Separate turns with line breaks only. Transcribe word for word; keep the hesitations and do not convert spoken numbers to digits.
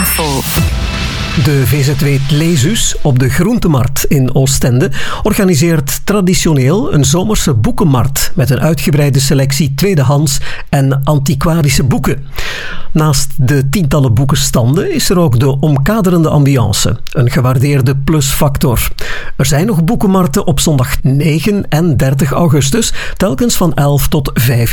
Info.
De V Z W Lezus op de Groentemarkt in Oostende organiseert traditioneel een zomerse boekenmarkt met een uitgebreide selectie tweedehands en antiquarische boeken. Naast de tientallen boekenstanden is er ook de omkaderende ambiance, een gewaardeerde plusfactor. Er zijn nog boekenmarkten op zondag negen en dertig augustus, telkens van elf tot vijf